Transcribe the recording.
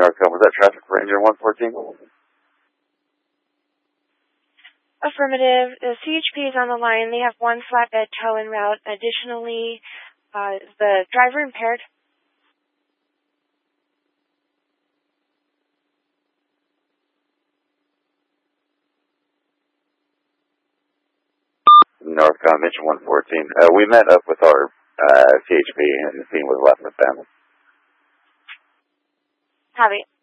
Northcom, was that traffic for engine 114? Affirmative. The CHP is on the line. They have one flatbed tow en route. Additionally, is the driver impaired? Northcom, engine 114. We met up with our CHP and the team was left with them. Copy.